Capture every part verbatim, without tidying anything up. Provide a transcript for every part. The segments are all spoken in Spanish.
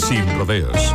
Sin rodeos.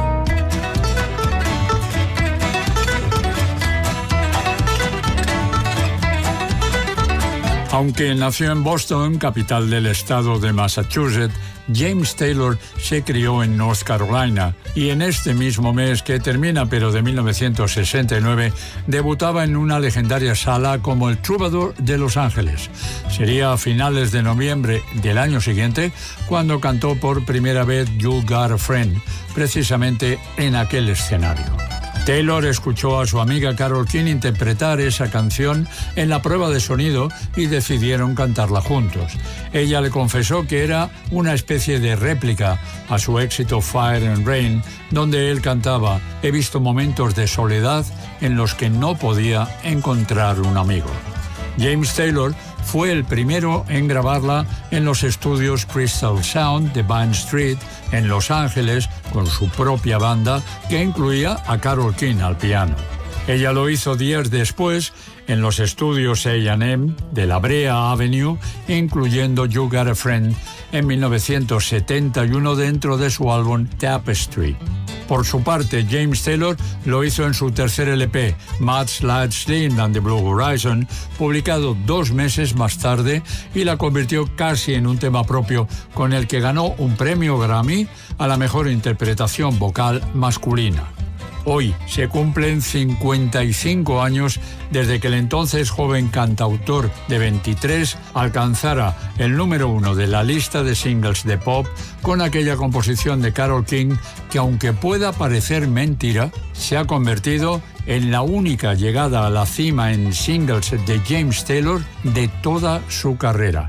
Aunque nació en Boston, capital del estado de Massachusetts, James Taylor se crió en North Carolina y en este mismo mes que termina, pero de mil novecientos sesenta y nueve, debutaba en una legendaria sala como el Troubadour de Los Ángeles. Sería a finales de noviembre del año siguiente cuando cantó por primera vez You Got a Friend, precisamente en aquel escenario. Taylor escuchó a su amiga Carole King interpretar esa canción en la prueba de sonido y decidieron cantarla juntos. Ella le confesó que era una especie de réplica a su éxito Fire and Rain, donde él cantaba: «He visto momentos de soledad en los que no podía encontrar un amigo». James Taylor fue el primero en grabarla en los estudios Crystal Sound de Vine Street, en Los Ángeles, con su propia banda, que incluía a Carole King al piano. Ella lo hizo días después en los estudios A and M de la Brea Avenue, incluyendo You Got a Friend en mil novecientos setenta y uno dentro de su álbum Tapestry. Por su parte, James Taylor lo hizo en su tercer L P, Much Like Slim and the Blue Horizon, publicado dos meses más tarde, y la convirtió casi en un tema propio, con el que ganó un premio Grammy a la mejor interpretación vocal masculina. Hoy se cumplen cincuenta y cinco años desde que el entonces joven cantautor de veintitrés alcanzara el número uno de la lista de singles de pop con aquella composición de Carole King que, aunque pueda parecer mentira, se ha convertido en la única llegada a la cima en singles de James Taylor de toda su carrera.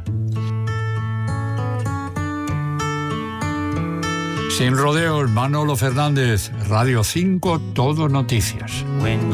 Sin rodeos, Manolo Fernández, Radio cinco, Todo Noticias.